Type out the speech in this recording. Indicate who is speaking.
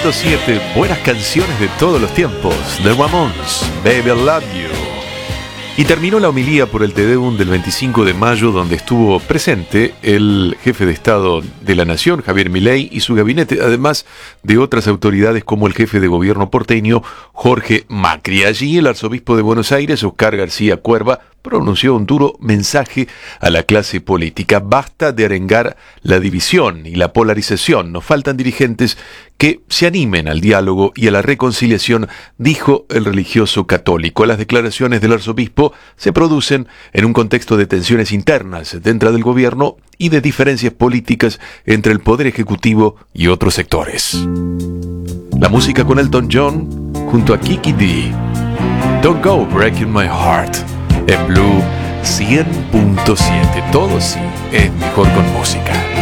Speaker 1: 100.7, buenas canciones de todos los tiempos. The Ramones, Baby I Love You. Y terminó la homilía por el Te Deum del 25 de mayo, donde estuvo presente el jefe de Estado de la Nación, Javier Milei, y su gabinete, además de otras autoridades como el jefe de gobierno porteño, Jorge Macri. Allí el arzobispo de Buenos Aires, Oscar García Cuerva, pronunció un duro mensaje a la clase política. Basta de arengar la división y la polarización. Nos faltan dirigentes que se animen al diálogo y a la reconciliación, dijo el religioso católico. Las declaraciones del arzobispo se producen en un contexto de tensiones internas dentro del gobierno y de diferencias políticas entre el Poder Ejecutivo y otros sectores. La música con Elton John junto a Kiki D. Don't Go Breaking My Heart. En Blue 100.7, todo sí es mejor con música.